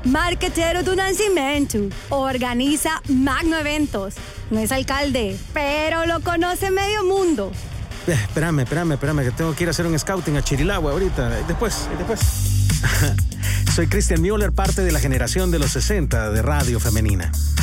marquetero de Nacimiento. Organiza magno eventos. No es alcalde, pero lo conoce medio mundo. Espérame, que tengo que ir a hacer un scouting a Chirilagua ahorita. Después. Soy Christian Müller, parte de la generación de los 60 de Radio Femenina.